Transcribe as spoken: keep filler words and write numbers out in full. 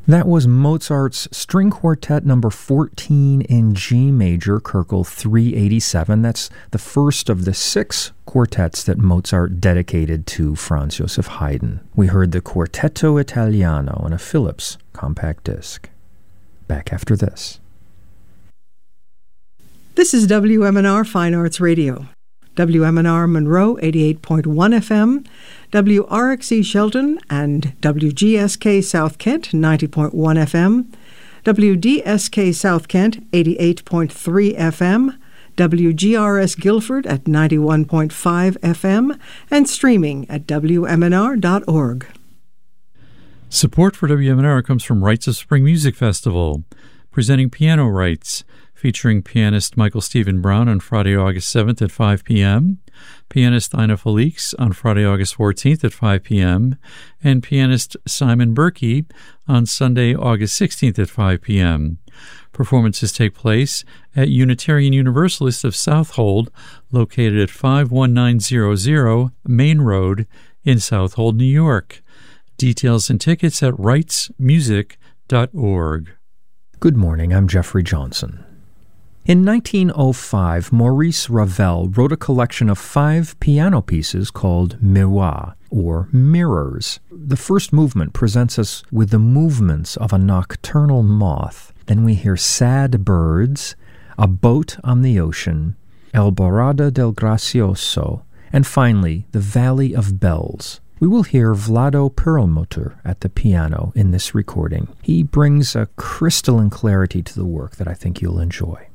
That was Mozart's String Quartet number fourteen in G major, Köchel three eighty-seven. That's the first of the six quartets that Mozart dedicated to Franz Joseph Haydn. We heard the Quartetto Italiano on a Philips compact disc. Back after this. This is W M N R Fine Arts Radio. W M N R Monroe eighty-eight point one F M, W R X E Shelton and W G S K South Kent ninety point one F M, W D S K South Kent eighty-eight point three F M, W G R S Guilford at ninety-one point five F M, and streaming at W M N R dot org. Support for W M N R comes from Rites of Spring Music Festival, presenting Piano Rites, featuring pianist Michael Stephen Brown on Friday, August seventh at five p.m., pianist Ina Felix on Friday, August fourteenth at five p.m., and pianist Simon Berkey on Sunday, August sixteenth at five p.m. Performances take place at Unitarian Universalist of Southold, located at five one nine zero zero Main Road in Southold, New York. Details and tickets at rites music dot org. Good morning, I'm Jeffrey Johnson. In nineteen oh five, Maurice Ravel wrote a collection of five piano pieces called Miroirs, or Mirrors. The first movement presents us with the movements of a nocturnal moth. Then we hear sad birds, a boat on the ocean, El Borada del Gracioso, and finally, the Valley of Bells. We will hear Vlado Perlmutter at the piano in this recording. He brings a crystalline clarity to the work that I think you'll enjoy.